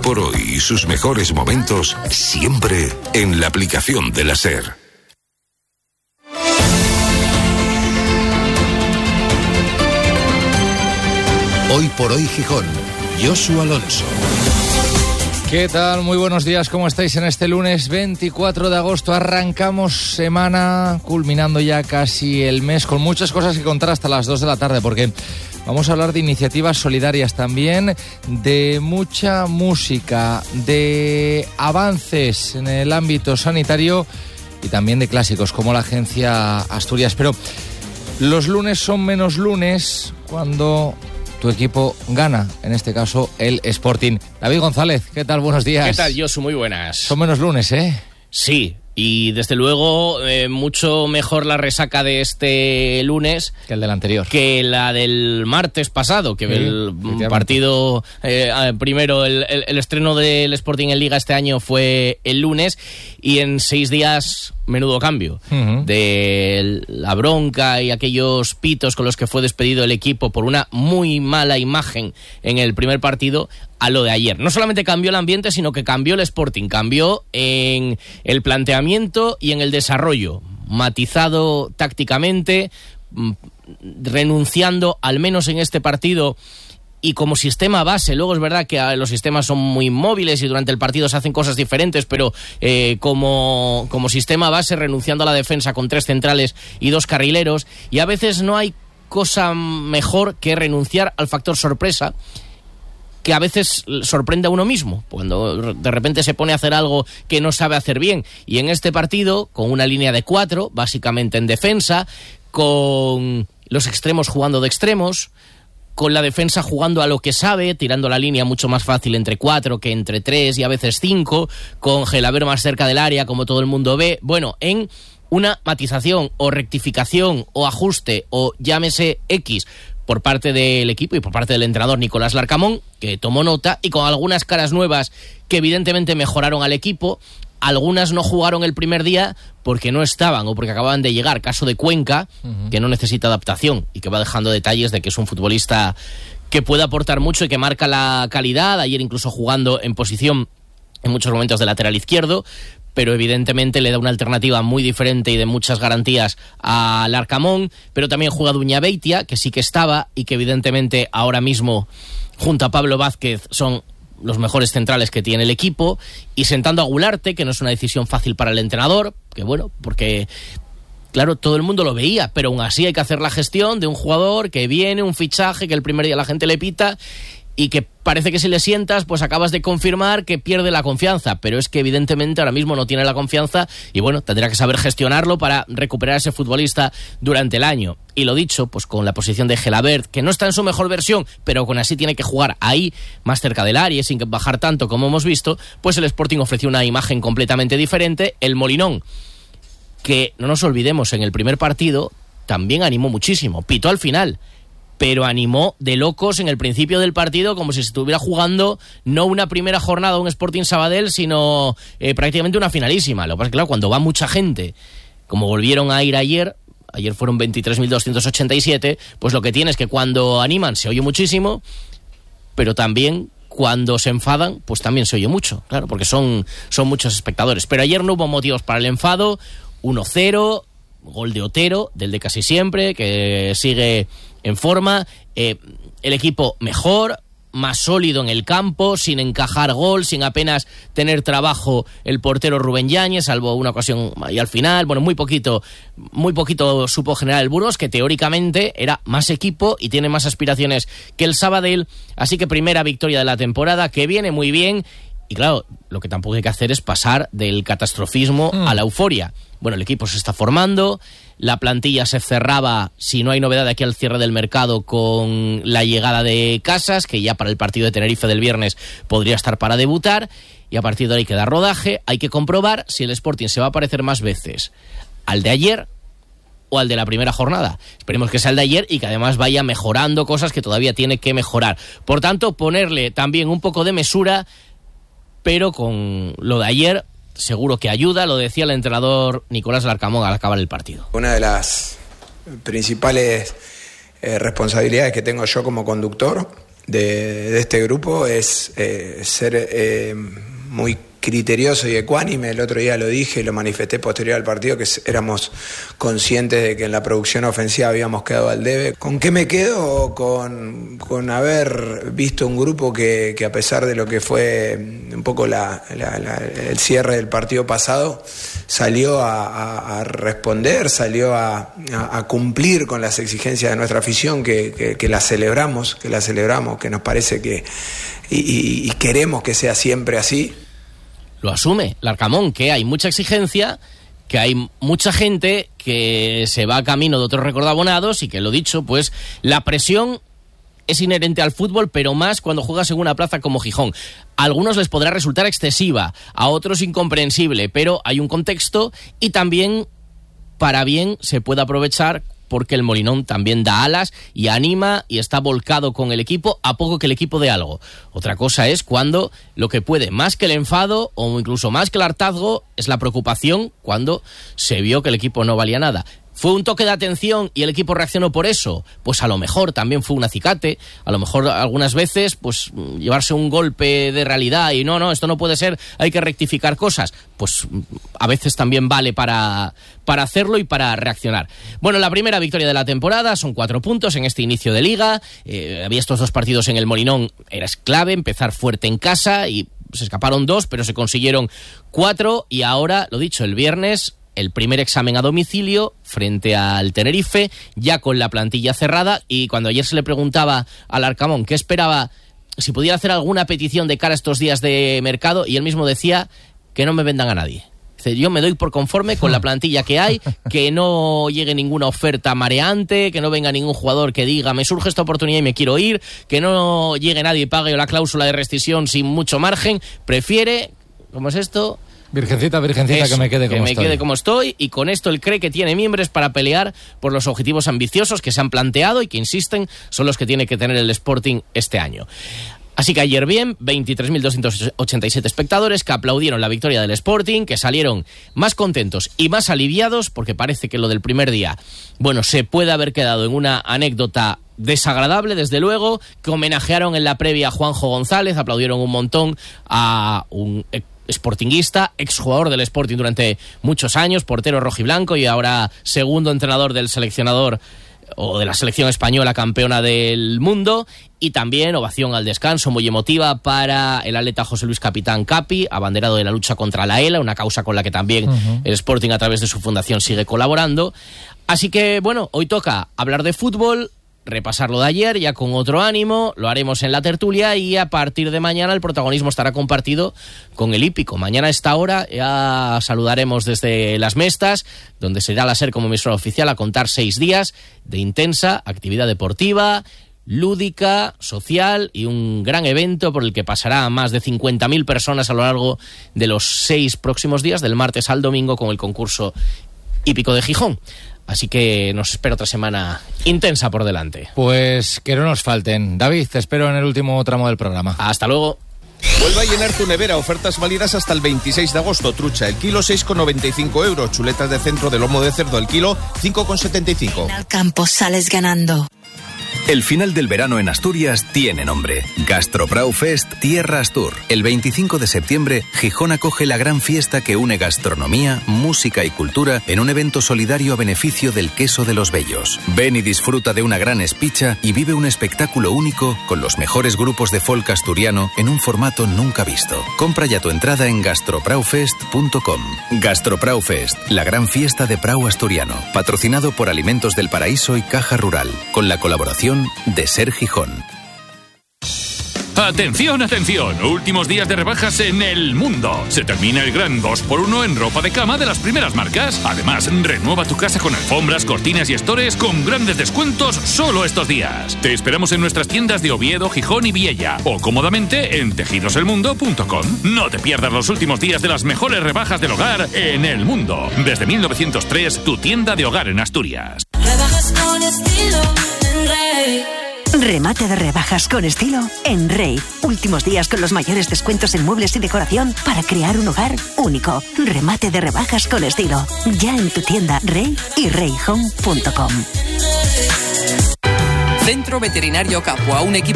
por hoy y sus mejores momentos siempre en la aplicación de la SER. Hoy por hoy Gijón, Josu Alonso. ¿Qué tal? Muy buenos días, ¿cómo estáis en este lunes 24 de agosto? Arrancamos semana, culminando ya casi el mes, con muchas cosas que contar hasta las 2 de la tarde, porque vamos a hablar de iniciativas solidarias también, de mucha música, de avances en el ámbito sanitario y también de clásicos como la Agencia Asturias. Pero los lunes son menos lunes cuando tu equipo gana, en este caso el Sporting. David González, ¿qué tal? Buenos días. ¿Qué tal, Josu? Muy buenas. Son menos lunes, ¿eh? Sí, y desde luego mucho mejor la resaca de este lunes que el del anterior, que la del martes pasado, que el partido primero, el estreno del Sporting en Liga este año fue el lunes, y en 6 días menudo cambio de la bronca y aquellos pitos con los que fue despedido el equipo por una muy mala imagen en el primer partido a lo de ayer. No solamente cambió el ambiente, sino que cambió el Sporting, cambió en el planteamiento y en el desarrollo, matizado tácticamente, renunciando al menos en este partido y como sistema base. Luego es verdad que los sistemas son muy móviles y durante el partido se hacen cosas diferentes, pero como sistema base, renunciando a la defensa con 3 centrales y 2 carrileros, y a veces no hay cosa mejor que renunciar al factor sorpresa, que a veces sorprende a uno mismo, cuando de repente se pone a hacer algo que no sabe hacer bien. Y en este partido, con una línea de 4, básicamente en defensa, con los extremos jugando de extremos, con la defensa jugando a lo que sabe, tirando la línea mucho más fácil entre 4 que entre 3 y a veces 5, con Gelabert más cerca del área, como todo el mundo ve. Bueno, en una matización o rectificación o ajuste o llámese X por parte del equipo y por parte del entrenador Nicolás Larcamón, que tomó nota, y con algunas caras nuevas que evidentemente mejoraron al equipo. Algunas no jugaron el primer día porque no estaban o porque acababan de llegar. Caso de Cuenca, que no necesita adaptación y que va dejando detalles de que es un futbolista que puede aportar mucho y que marca la calidad. Ayer incluso jugando en posición en muchos momentos de lateral izquierdo, pero evidentemente le da una alternativa muy diferente y de muchas garantías al Arcamón. Pero también juega Duña Beitia, que sí que estaba y que evidentemente ahora mismo junto a Pablo Vázquez son los mejores centrales que tiene el equipo, y sentando a Gularte, que no es una decisión fácil para el entrenador, que bueno, porque claro, todo el mundo lo veía, pero aún así hay que hacer la gestión de un jugador que viene, un fichaje que el primer día la gente le pita y que parece que si le sientas, pues acabas de confirmar que pierde la confianza, pero es que evidentemente ahora mismo no tiene la confianza y bueno, tendrá que saber gestionarlo para recuperar a ese futbolista durante el año. Y lo dicho, pues con la posición de Gelabert, que no está en su mejor versión, pero con así tiene que jugar ahí, más cerca del área, sin bajar tanto como hemos visto, pues el Sporting ofreció una imagen completamente diferente. El Molinón, que no nos olvidemos, en el primer partido también animó muchísimo, pitó al final, pero animó de locos en el principio del partido, como si se estuviera jugando no una primera jornada, un Sporting Sabadell, sino prácticamente una finalísima. Lo que pasa es que claro, cuando va mucha gente, como volvieron a ir ayer fueron 23.287, pues lo que tiene es que cuando animan se oye muchísimo, pero también cuando se enfadan, pues también se oye mucho, claro, porque son muchos espectadores. Pero ayer no hubo motivos para el enfado. 1-0, gol de Otero, del de casi siempre, que sigue en forma, el equipo mejor, más sólido en el campo, sin encajar gol, sin apenas tener trabajo el portero Rubén Yáñez, salvo una ocasión ahí al final. Bueno, muy poquito supo generar el Burgos, que teóricamente era más equipo y tiene más aspiraciones que el Sabadell. Así que primera victoria de la temporada, que viene muy bien. Y claro, lo que tampoco hay que hacer es pasar del catastrofismo a la euforia. Bueno, el equipo se está formando, la plantilla se cerraba, si no hay novedad de aquí al cierre del mercado, con la llegada de Casas, que ya para el partido de Tenerife del viernes podría estar para debutar, y a partir de ahí hay que dar rodaje. Hay que comprobar si el Sporting se va a parecer más veces al de ayer o al de la primera jornada. Esperemos que sea el de ayer y que además vaya mejorando cosas que todavía tiene que mejorar. Por tanto, ponerle también un poco de mesura, pero con lo de ayer seguro que ayuda, lo decía el entrenador Nicolás Larcamón al acabar el partido. Una de las principales responsabilidades que tengo yo como conductor de este grupo es ser muy criterioso y ecuánime. El otro día lo dije y lo manifesté posterior al partido, que éramos conscientes de que en la producción ofensiva habíamos quedado al debe. ¿Con qué me quedo? Con haber visto un grupo que a pesar de lo que fue un poco el cierre del partido pasado, salió a responder, salió a cumplir con las exigencias de nuestra afición, que la celebramos, que nos parece que y queremos que sea siempre así. Lo asume Larcamón, que hay mucha exigencia, que hay mucha gente que se va a camino de otros recordabonados y que, lo dicho, pues la presión es inherente al fútbol, pero más cuando juegas en una plaza como Gijón. A algunos les podrá resultar excesiva, a otros incomprensible, pero hay un contexto y también, para bien, se puede aprovechar porque el Molinón también da alas y anima y está volcado con el equipo a poco que el equipo dé algo. Otra cosa es cuando lo que puede, más que el enfado o incluso más que el hartazgo, es la preocupación cuando se vio que el equipo no valía nada. ¿Fue un toque de atención y el equipo reaccionó por eso? Pues a lo mejor también fue un acicate, a lo mejor algunas veces pues llevarse un golpe de realidad y no, esto no puede ser, hay que rectificar cosas, pues a veces también vale para hacerlo y para reaccionar. Bueno, la primera victoria de la temporada, son 4 puntos en este inicio de liga, había estos 2 partidos en el Molinón, era clave empezar fuerte en casa y se escaparon 2, pero se consiguieron 4 y ahora, lo dicho, el viernes el primer examen a domicilio frente al Tenerife, ya con la plantilla cerrada, y cuando ayer se le preguntaba al Larcamón qué esperaba, si podía hacer alguna petición de cara a estos días de mercado, y él mismo decía que no me vendan a nadie. Dice, yo me doy por conforme con la plantilla que hay, que no llegue ninguna oferta mareante, que no venga ningún jugador que diga me surge esta oportunidad y me quiero ir, que no llegue nadie y pague la cláusula de rescisión sin mucho margen, prefiere, ¿cómo es esto? Virgencita, eso, que me quede como estoy, y con esto él cree que tiene mimbres para pelear por los objetivos ambiciosos que se han planteado y que, insisten, son los que tiene que tener el Sporting este año. Así que ayer bien, 23.287 espectadores que aplaudieron la victoria del Sporting, que salieron más contentos y más aliviados, porque parece que lo del primer día, bueno, se puede haber quedado en una anécdota desagradable, desde luego, que homenajearon en la previa a Juanjo González, aplaudieron un montón a un sportinguista, exjugador del Sporting durante muchos años, portero rojiblanco y ahora segundo entrenador del seleccionador o de la selección española campeona del mundo, y también ovación al descanso muy emotiva para el atleta José Luis Capitán Capi, abanderado de la lucha contra la ELA, una causa con la que también el Sporting a través de su fundación sigue colaborando. Así que bueno, hoy toca hablar de fútbol, repasar lo de ayer ya con otro ánimo, lo haremos en la tertulia y a partir de mañana el protagonismo estará compartido con el hípico. Mañana a esta hora ya saludaremos desde Las Mestas, donde será la SER como emisora oficial a contar 6 días de intensa actividad deportiva, lúdica, social y un gran evento por el que pasará a más de 50.000 personas a lo largo de los 6 próximos días, del martes al domingo, con el concurso hípico de Gijón. Así que nos espera otra semana intensa por delante. Pues que no nos falten. David, te espero en el último tramo del programa. Hasta luego. Vuelve a llenar tu nevera, ofertas válidas hasta el 26 de agosto. Trucha, el kilo 6,95 €. Chuletas de centro de lomo de cerdo, el kilo 5,75. Al campo sales ganando. El final del verano en Asturias tiene nombre. Gastrobrau Fest Tierra Astur. El 25 de septiembre, Gijón acoge la gran fiesta que une gastronomía, música y cultura en un evento solidario a beneficio del queso de los Bellos. Ven y disfruta de una gran espicha y vive un espectáculo único con los mejores grupos de folk asturiano en un formato nunca visto. Compra ya tu entrada en gastrobraufest.com. Gastrobrau Fest, la gran fiesta de Prau asturiano, patrocinado por Alimentos del Paraíso y Caja Rural, con la colaboración de Ser Gijón. ¡Atención, atención! Últimos días de rebajas en El Mundo. Se termina el gran 2x1 en ropa de cama de las primeras marcas. Además, renueva tu casa con alfombras, cortinas y estores con grandes descuentos solo estos días. Te esperamos en nuestras tiendas de Oviedo, Gijón y Viella o cómodamente en tejidoselmundo.com. No te pierdas los últimos días de las mejores rebajas del hogar en El Mundo. Desde 1903, tu tienda de hogar en Asturias. Rebajas con estilo en Rey. Remate de rebajas con estilo en Rey. Últimos días con los mayores descuentos en muebles y decoración para crear un hogar único. Remate de rebajas con estilo. Ya en tu tienda Rey y reyhome.com. Centro Veterinario Capua, un equipo